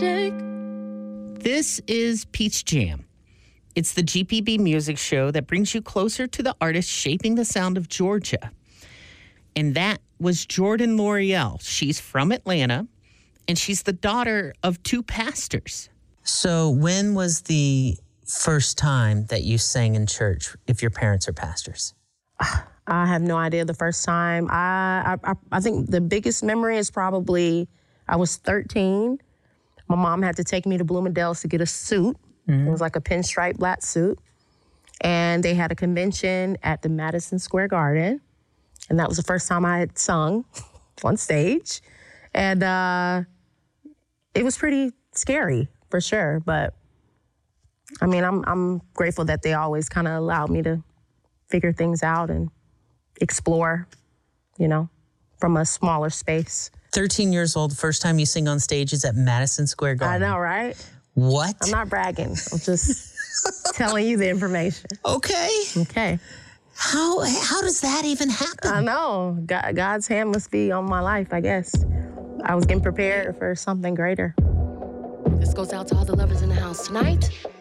magic. This is Peach Jam. It's the GPB music show that brings you closer to the artists shaping the sound of Georgia. And that was Jordan L'Oreal. She's from Atlanta, and she's the daughter of two pastors. So when was the first time that you sang in church, if your parents are pastors? I have no idea the first time. I think the biggest memory is probably I was 13. My mom had to take me to Bloomingdale's to get a suit. It was like a pinstripe black suit. And they had a convention at the Madison Square Garden. And that was the first time I had sung on stage. And it was pretty scary, for sure. But, I mean, I'm grateful that they always kind of allowed me to figure things out and explore, you know, from a smaller space. 13 years old, first time you sing on stage is at Madison Square Garden. I know, right? What? I'm not bragging. I'm just telling you the information. Okay. How does that even happen? I know. God's hand must be on my life, I guess. I was getting prepared for something greater. This goes out to all the lovers in the house tonight.